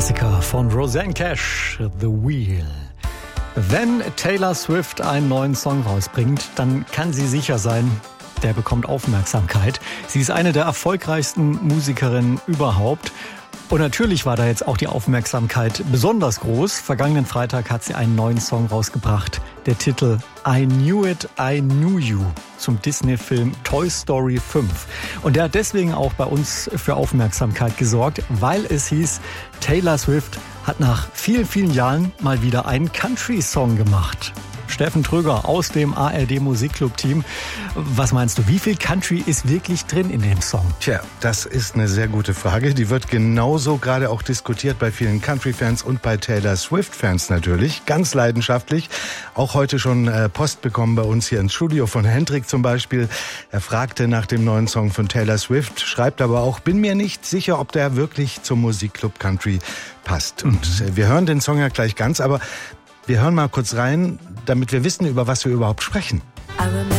Klassiker von Rosanne Cash, The Wheel. Wenn Taylor Swift einen neuen Song rausbringt, dann kann sie sicher sein, der bekommt Aufmerksamkeit. Sie ist eine der erfolgreichsten Musikerinnen überhaupt. Und natürlich war da jetzt auch die Aufmerksamkeit besonders groß. Vergangenen Freitag hat sie einen neuen Song rausgebracht. Der Titel I Knew It, I Knew You zum Disney-Film Toy Story 5. Und der hat deswegen auch bei uns für Aufmerksamkeit gesorgt, weil es hieß, Taylor Swift hat nach vielen, vielen Jahren mal wieder einen Country-Song gemacht. Steffen Tröger aus dem ARD Musikclub-Team. Was meinst du, wie viel Country ist wirklich drin in dem Song? Tja, das ist eine sehr gute Frage. Die wird genauso gerade auch diskutiert bei vielen Country-Fans und bei Taylor Swift-Fans natürlich. Ganz leidenschaftlich. Auch heute schon Post bekommen bei uns hier ins Studio von Hendrik zum Beispiel. Er fragte nach dem neuen Song von Taylor Swift, schreibt aber auch, bin mir nicht sicher, ob der wirklich zum Musikclub Country passt. Und wir hören den Song ja gleich ganz, aber wir hören mal kurz rein, damit wir wissen, über was wir überhaupt sprechen.